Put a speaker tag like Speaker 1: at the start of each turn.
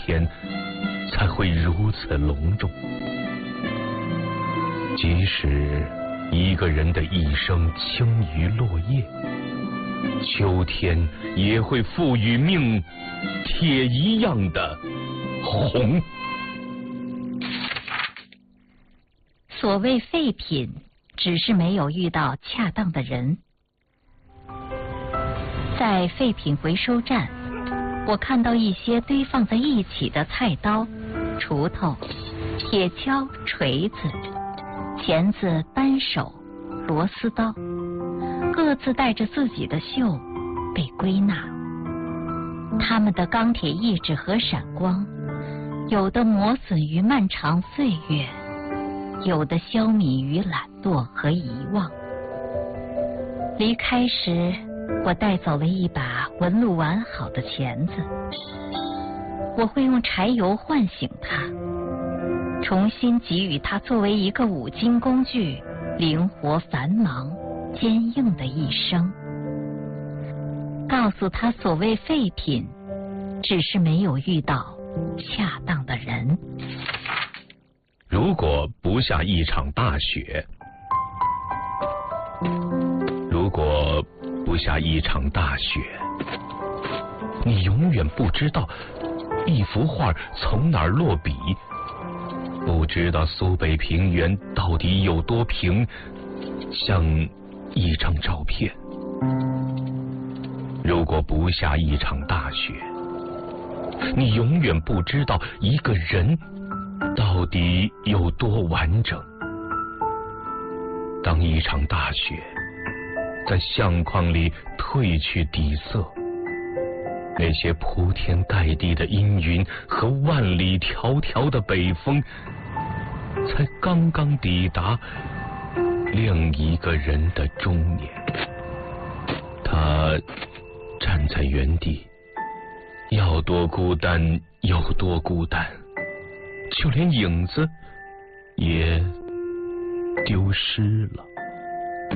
Speaker 1: 天才会如此隆重。即使一个人的一生轻于落叶，秋天也会赋予命铁一样的红。
Speaker 2: 所谓废品，只是没有遇到恰当的人。在废品回收站，我看到一些堆放在一起的菜刀、锄头、铁锹、锤子、钳子、扳手、螺丝刀，各自带着自己的锈被归纳。它们的钢铁意志和闪光，有的磨损于漫长岁月，有的消弭于懒惰和遗忘。离开时，我带走了一把纹路完好的钳子，我会用柴油唤醒它，重新给予它作为一个五金工具灵活繁忙坚硬的一生，告诉他所谓废品，只是没有遇到恰当的人。
Speaker 1: 如果不下一场大雪，如果不下一场大雪，你永远不知道一幅画从哪儿落笔，不知道苏北平原到底有多平，像一张照片。如果不下一场大雪，你永远不知道一个人到底有多完整。当一场大雪在相框里褪去底色，那些铺天盖地的阴云和万里迢迢的北风，才刚刚抵达另一个人的中年。他站在原地，要多孤单有多孤单，就连影子也丢失了。